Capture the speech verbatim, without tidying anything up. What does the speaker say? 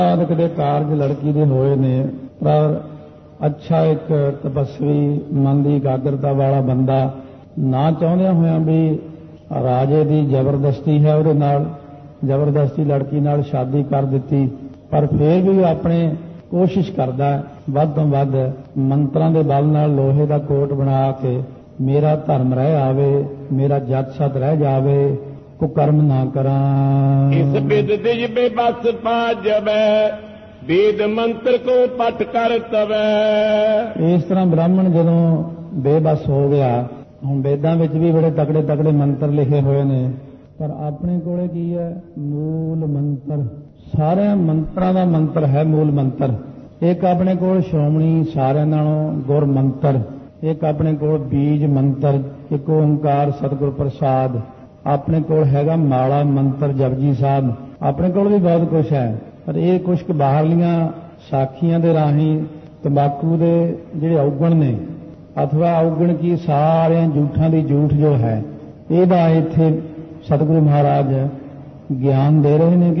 ਕਿਤੇ ਕਾਰਜ ਲੜਕੀ ਦੇ ਹੋਏ ਨੇ, ਪਰ ਅੱਛਾ ਇੱਕ ਤਪਸਵੀ ਮਨ ਦੀ ਇਕਾਗਰਤਾ ਵਾਲਾ ਬੰਦਾ ਨਾ ਚਾਹੁੰਦਿਆਂ ਹੋਇਆਂ ਵੀ ਰਾਜੇ ਦੀ ਜ਼ਬਰਦਸਤੀ ਹੈ, ਉਹਦੇ ਨਾਲ ਜ਼ਬਰਦਸਤੀ ਲੜਕੀ ਨਾਲ ਸ਼ਾਦੀ ਕਰ ਦਿੱਤੀ, ਪਰ ਫਿਰ ਵੀ ਆਪਣੇ ਕੋਸ਼ਿਸ਼ ਕਰਦਾ ਵੱਧ ਤੋਂ ਵੱਧ ਮੰਤਰਾਂ ਦੇ ਬਲ ਨਾਲ ਲੋਹੇ ਦਾ ਕੋਟ ਬਣਾ ਕੇ ਮੇਰਾ ਧਰਮ ਰਹਿ ਆਵੇ, ਮੇਰਾ ਜੱਤ ਸਤ ਰਹਿ ਜਾਵੇ, ਕੁਕਰਮ ਨਾ ਕਰਾਂ। ਇਸ ਬਿਦ ਦਿਜ ਬੇਬਸ ਪਾ ਜਬੈ, ਵੇਦ ਮੰਤਰ ਕੋ ਪਟ ਕਰ ਤਵੈ। ਇਸ ਤਰ੍ਹਾਂ ਬ੍ਰਾਹਮਣ ਜਦੋਂ ਬੇਬਸ ਹੋ ਗਿਆ, ਹੁਣ ਵੇਦਾਂ ਵਿੱਚ ਵੀ ਬੜੇ ਤਕੜੇ ਤਕੜੇ ਮੰਤਰ ਲਿਖੇ ਹੋਏ ਨੇ, ਪਰ ਆਪਣੇ ਕੋਲੇ ਕੀ ਹੈ? ਮੂਲ ਮੰਤਰ। ਸਾਰਿਆਂ ਮੰਤਰਾਂ ਦਾ ਮੰਤਰ ਹੈ ਮੂਲ ਮੰਤਰ। ਇੱਕ ਆਪਣੇ ਕੋਲ ਸ਼੍ਰੋਮਣੀ ਸਾਰਿਆਂ ਨਾਲੋਂ ਗੁਰ ਮੰਤਰ, ਇੱਕ ਆਪਣੇ ਕੋਲ ਬੀਜ ਮੰਤਰ, ਇੱਕ ਓੰਕਾਰ ਸਤਿਗੁਰ ਪ੍ਰਸਾਦ, ਆਪਣੇ ਕੋਲ ਹੈਗਾ ਮਾਲਾ ਮੰਤਰ ਜਪਜੀ ਸਾਹਿਬ, ਆਪਣੇ ਕੋਲ ਵੀ ਬਹੁਤ ਕੁਝ ਹੈ, ਪਰ ਇਹ ਕੁਝ ਕੁ ਬਾਹਰਲੀਆਂ ਸਾਖੀਆਂ ਦੇ ਰਾਹੀਂ ਤੰਬਾਕੂ ਦੇ ਜਿਹੜੇ ਔਗਣ ਨੇ, ਅਥਵਾ ਔਗਣ ਕੀ ਸਾਰਿਆਂ ਝੂਠਾਂ ਦੀ ਝੂਠ ਜੋ ਹੈ, ਇਹਦਾ ਇੱਥੇ ਸਤਿਗੁਰੂ ਮਹਾਰਾਜ ਗਿਆਨ ਦੇ ਰਹੇ ਨੇ।